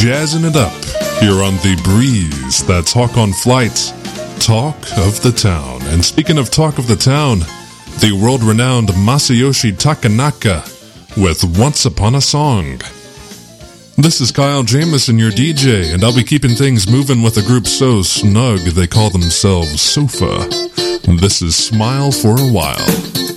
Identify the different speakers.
Speaker 1: jazzing it up here on The Breeze. That's Hawk on Flight, Talk of the Town. And speaking of Talk of the Town, the world-renowned Masayoshi Takanaka with Once Upon a Song. This is Kyle Jamison, your DJ, and I'll be keeping things moving with a group so snug they call themselves Sofa. This is Smile for a While.